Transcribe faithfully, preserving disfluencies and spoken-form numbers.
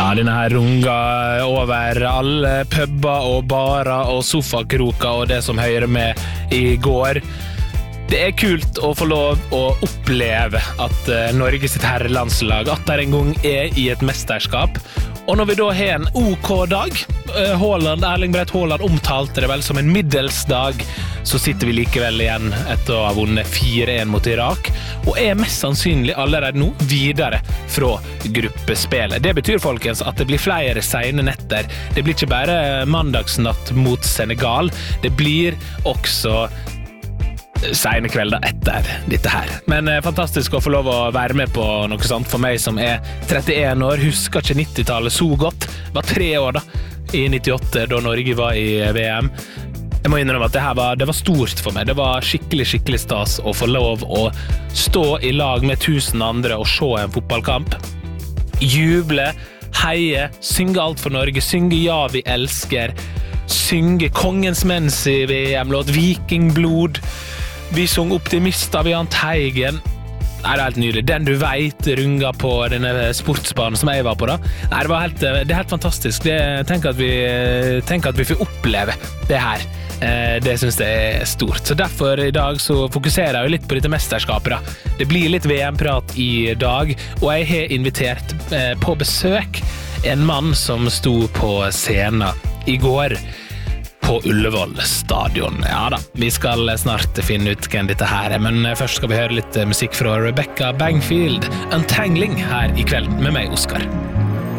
Ja, denne her runga over alle pubber og barer og sofakroker og det som hører med i går. Det er kult å få lov å oppleve at Norge sitt herrelandslag at der en gang er i et mesterskap. Og når vi da har en OK dag, Haaland, Erling Braut Haaland omtalte det vel som en middelsdag, så sitter vi likevel igjen etter å ha vunnet fire en mot Irak, og er mest sannsynlig allerede nå videre fra gruppespillet. Det betyr, folkens, at det blir flere sene netter. Det blir ikke bare mandagsnatt mot Senegal, det blir også sene kvelder etter dette her. Men eh, fantastisk å få lov å være med på noe sånt for meg som er trettien år, husker ikke nittitallet så godt. Det var tre år da, i nittiåtte, da Norge var i V M. Jeg må innrømme at det her var, det var stort for meg. Det var skikkelig, skikkelig stas å få lov å stå i lag med tusen andre og se en fotballkamp. Juble, heie, synge alt for Norge, synge Ja, vi elsker, synge Kongens Mens i V M-låt, Vikingblod. Vi sung Optimist av Jahn Teigen. Nei, det er helt nydelig. Den du vet runga på denne sportsbanen som jeg var på da. Nei, det var helt, det er helt fantastisk. Det, tenk, at vi, tenk at vi får oppleve det her. Det synes jeg er stort. Så derfor i dag så fokuserer jeg jo litt på dette mesterskapet da. Det blir litt V M-prat i dag, og jeg har invitert på besøk en mann som sto på scenen i går på Ullevål stadion. Ja da, vi skal snart finne ut hvem dette her er, men først skal vi høre litt musikk fra Rebecca Bangfield, Untangling, her i kveld med meg, Oskar.